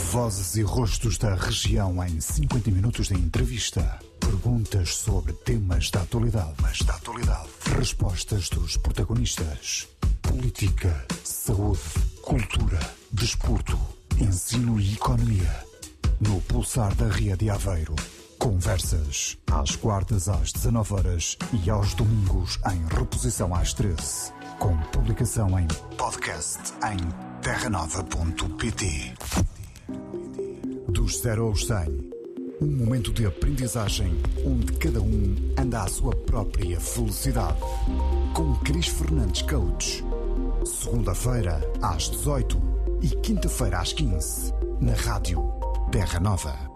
Vozes e rostos da região em 50 minutos de entrevista. Perguntas sobre temas da atualidade. Respostas dos protagonistas. Política, saúde, cultura, desporto, ensino e economia. No Pulsar da Ria de Aveiro. Conversas às quartas às 19 horas e aos domingos em reposição às 13. Com publicação em podcast em terranova.pt. Dos 0 aos 100. Um momento de aprendizagem onde cada um anda à sua própria velocidade. Com Cris Fernandes Coach. Segunda-feira às 18 e quinta-feira às 15. Na rádio Terra Nova.